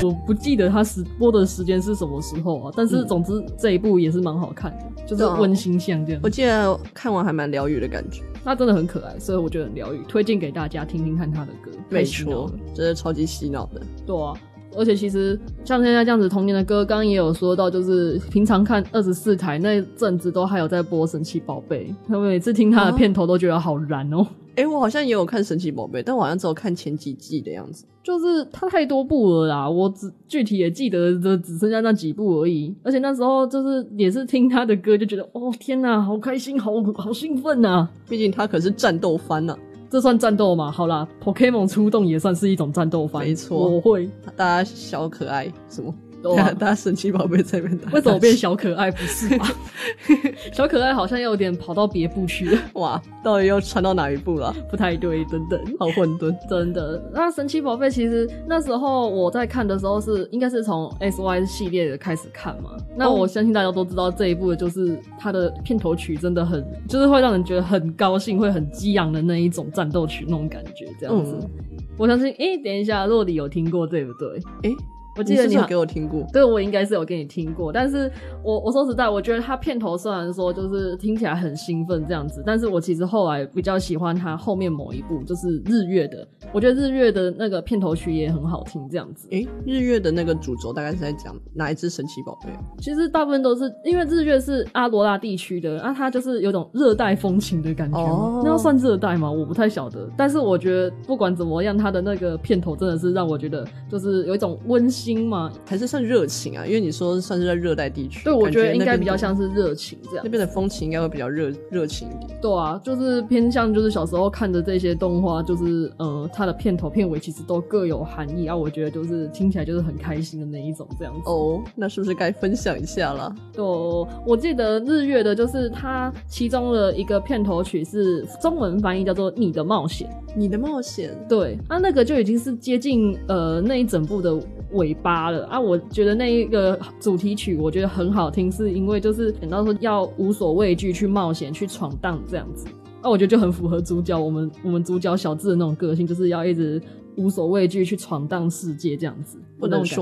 我不记得它播的时间是什么时候啊，但是总之这一部也是蛮好看的，就是温馨向这样。 我记得看完还蛮疗愈的感觉， 它真的很可爱，所以我觉得很疗愈，推荐给大家听听看他的歌。 没错，真的超级洗脑的。 对啊，而且其实像现在这样子童年的歌，刚刚也有说到，就是平常看24台那阵子都还有在播神奇宝贝，他们每次听他的片头都觉得好燃哦。 我好像也有看神奇宝贝，但我好像只有看前几季的样子。 就是它太多部了啦，我具体也记得的只剩下那几部而已。而且那时候就是也是听他的歌就觉得哦天哪，好开心，好兴奋啊！毕竟他可是战斗番啊。 这算战斗吗？好啦 Pokémon 出动也算是一种战斗番。 没错， 我会。 大家小可爱什么？大家神奇宝贝在那边打。 为什么变小可爱？不是吧？小可爱好像有点跑到别部去了。 哇，到底又传到哪一部了？ 不太对，等等， 好混沌， 真的。那神奇宝贝其实那时候我在看的时候应该是从 SY 系列的开始看嘛。那我相信大家都知道这一部的就是它的片头曲真的很，就是会让人觉得很高兴，会很激昂的那一种战斗曲那种感觉，这样子。我相信，等一下，若迪有听过对不对？我记得你是有给我听过， 对，我应该是有给你听过，但是我说实在，我觉得他片头虽然说就是听起来很兴奋这样子，但是我其实后来比较喜欢他后面某一部，就是日月的，我觉得日月的那个片头曲也很好听这样子。 日月的那个主轴大概是在讲哪一只神奇宝贝？ 其实大部分都是因为日月是阿罗拉地区的，它就是有种热带风情的感觉那要算热带吗？我不太晓得，但是我觉得不管怎么样，它的那个片头真的是让我觉得就是有一种温馨嘛， 还是算热情啊？因为你说算是在热带地区， 对，我觉得应该比较像是热情这样。 那边的风情应该会比较热情一点。 对啊，就是偏向就是小时候看的这些动画，就是它的片头片尾其实都各有含义啊。我觉得就是听起来就是很开心的那一种这样子。 那是不是该分享一下啦？ 对，我记得日月的就是它其中的一个片头曲是中文翻译叫做《你的冒险》。 你的冒险， 对，那个就已经是接近那一整部的尾巴了啊。我觉得那一个主题曲我觉得很好听，是因为就是讲到说要无所畏惧去冒险去闯荡这样子，我觉得就很符合主角我们主角小智的那种个性，就是要一直无所畏惧去闯荡世界这样子， 不能说